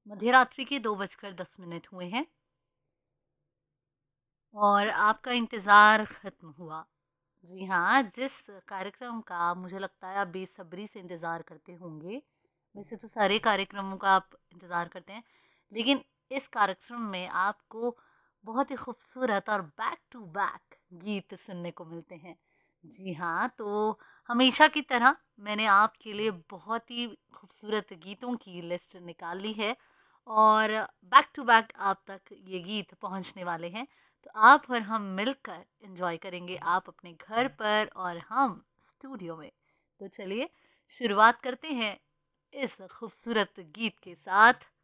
मध्यरात्रि के 2:10 हुए हैं और आपका इंतज़ार ख़त्म हुआ। जी हाँ, जिस कार्यक्रम का मुझे लगता है आप बेसब्री से इंतज़ार करते होंगे, वैसे तो सारे कार्यक्रमों का आप इंतज़ार करते हैं, लेकिन इस कार्यक्रम में आपको बहुत ही खूबसूरत और बैक टू बैक गीत सुनने को मिलते हैं। जी हाँ, तो हमेशा की तरह मैंने आपके लिए बहुत ही खूबसूरत गीतों की लिस्ट निकाल ली है और बैक टू बैक आप तक ये गीत पहुँचने वाले हैं। तो आप और हम मिलकर एंजॉय करेंगे, आप अपने घर पर और हम स्टूडियो में। तो चलिए शुरुआत करते हैं इस खूबसूरत गीत के साथ।